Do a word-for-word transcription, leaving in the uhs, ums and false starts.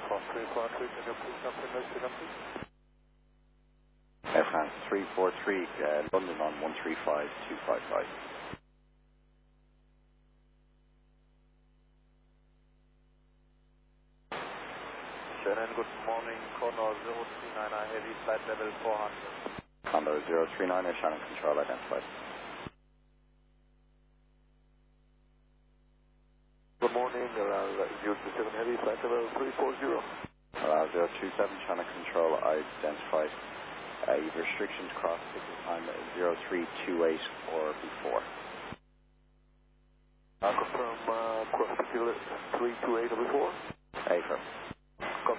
France three four three, can you please confirm this again, please? Air France three four three, uh, London on one three five two five five. Shannon, good morning, Condor zero three nine, heavy flight level four hundred. Condor zero three nine, Shannon Control identified. Good morning, around zero two seven, heavy flight level three four zero. Around zero two seven, Shannon Control identified. Uh, you've restrictions crossed ticket time zero three two eight or before. I confirm uh, cross ticket three two eight or before. A firm.